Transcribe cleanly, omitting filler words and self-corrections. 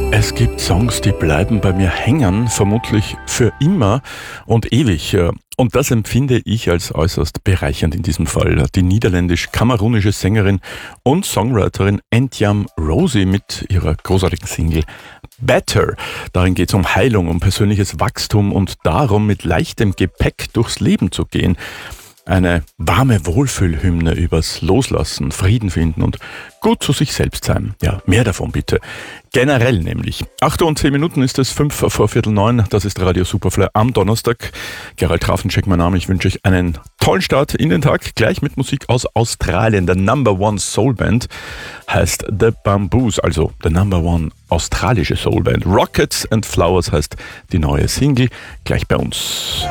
Es gibt Songs, die bleiben bei mir hängen, vermutlich für immer und ewig. Und das empfinde ich als äußerst bereichernd in diesem Fall. Die niederländisch-kamerunische Sängerin und Songwriterin Entyam Rosie mit ihrer großartigen Single Better. Darin geht es um Heilung, um persönliches Wachstum und darum, mit leichtem Gepäck durchs Leben zu gehen. Eine warme Wohlfühlhymne übers Loslassen, Frieden finden und gut zu sich selbst sein. Ja, mehr davon bitte. Generell nämlich. 8:10 ist es, 8:45. Das ist Radio Superfly am Donnerstag. Gerald Trafenschek, mein Name. Ich wünsche euch einen tollen Start in den Tag. Gleich mit Musik aus Australien. Der Number One Soul Band heißt The Bamboos, also der Number One australische Soul Band. Rockets and Flowers heißt die neue Single. Gleich bei uns.